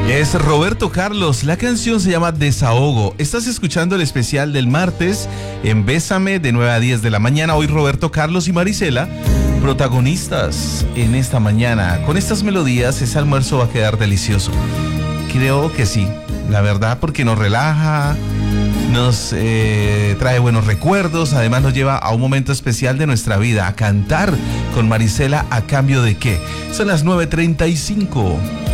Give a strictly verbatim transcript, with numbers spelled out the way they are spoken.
Es Roberto Carlos, la canción se llama Desahogo. Estás escuchando el especial del martes en Bésame de nueve a diez de la mañana. Hoy Roberto Carlos y Marisela, protagonistas en esta mañana. Con estas melodías ese almuerzo va a quedar delicioso. Creo que sí, la verdad, porque nos relaja, nos eh, trae buenos recuerdos, además nos lleva a un momento especial de nuestra vida, a cantar con Marisela. ¿A cambio de qué? Son las nueve treinta y cinco.